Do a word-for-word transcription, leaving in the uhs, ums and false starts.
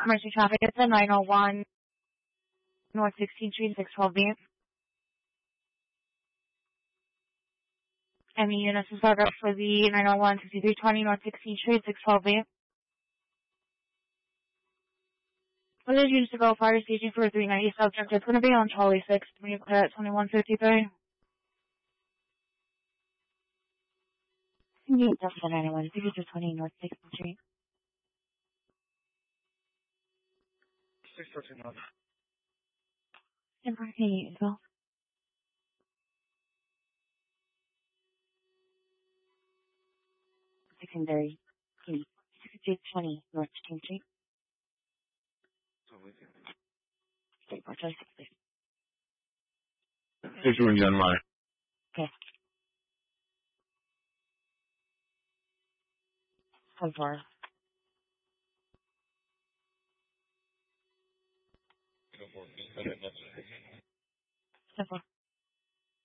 Emergency traffic, it's a nine oh one North sixteenth Street, six twelve B. M E units is ordered for the nine oh one sixty-three twenty North sixteenth Street, six twelve B. What did you need to go fire station for three ninety subject? It's going to be on Charlie six, when you clear at twenty-one fifty-three. Can you just for nine oh one sixty-three twenty North sixteenth Street? six fourteen North. And for Canadian as well. Secondary, sixty-eight twenty North sixteenth Street. So we can. State for Charlie six, please. Six when you're online. Okay. So far. Go for it. So far.